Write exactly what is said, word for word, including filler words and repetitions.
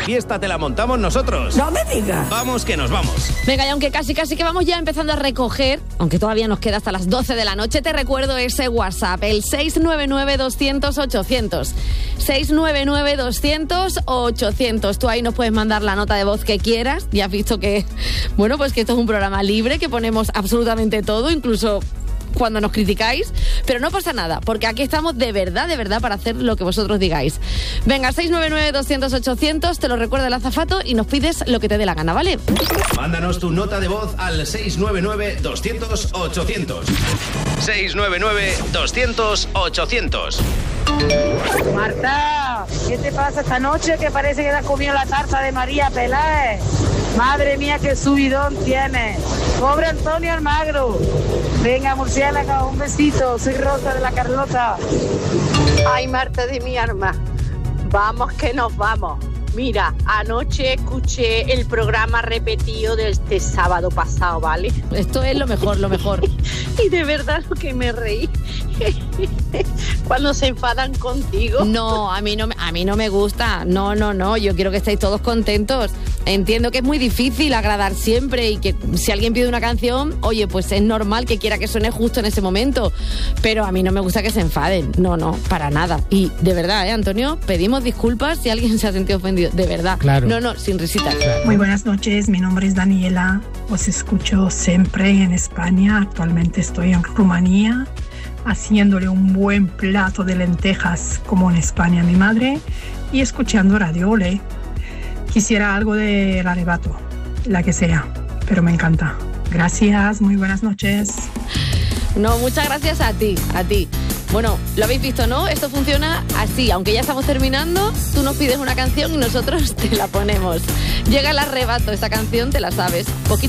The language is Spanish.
fiesta te la montamos nosotros. No me digas. Vamos que nos vamos. Venga, y aunque casi casi que vamos ya empezando a recoger, aunque todavía nos queda hasta las doce de la noche, te recuerdo ese WhatsApp, el seis nueve nueve doscientos ochocientos. seis nueve nueve doscientos ochocientos. Tú ahí nos puedes mandar la nota de voz que quieras. Ya has visto que, bueno, pues que esto es un programa libre, que ponemos absolutamente todo, incluso cuando nos criticáis, pero no pasa nada, porque aquí estamos de verdad, de verdad para hacer lo que vosotros digáis. Venga, seis nueve nueve doscientos ochocientos, te lo recuerda el azafato y nos pides lo que te dé la gana, ¿vale? Mándanos tu nota de voz al seis nueve nueve doscientos ochocientos. seis nueve nueve doscientos ochocientos. Marta, ¿qué te pasa esta noche que parece que te has comido la tarta de María Peláez? Madre mía, qué subidón tiene. Pobre Antonio Almagro. Venga, murciélaga, un besito. Soy Rosa de la Carlota. Ay, Marta de mi arma. Vamos que nos vamos. Mira, anoche escuché el programa repetido de este sábado pasado, ¿vale? Esto es lo mejor, lo mejor. Y de verdad lo que me reí cuando se enfadan contigo. No, a mí no, a mí no me gusta. No, no, no. Yo quiero que estéis todos contentos. Entiendo que es muy difícil agradar siempre y que si alguien pide una canción, oye, pues es normal que quiera que suene justo en ese momento. Pero a mí no me gusta que se enfaden. No, no, para nada. Y de verdad, ¿eh, Antonio? Pedimos disculpas si alguien se ha sentido ofendido. De verdad. Claro. No, no, sin risitas. Claro. Muy buenas noches, mi nombre es Daniela. Os escucho siempre en España. Actualmente estoy en Rumanía haciéndole un buen plato de lentejas como en España a mi madre y escuchando Radio Ole. Quisiera algo del Arrebato, la que sea, pero me encanta. Gracias, muy buenas noches. No, muchas gracias a ti, a ti. Bueno, lo habéis visto, ¿no? Esto funciona así. Aunque ya estamos terminando, tú nos pides una canción y nosotros te la ponemos. Llega el Arrebato, esta canción te la sabes. Poquito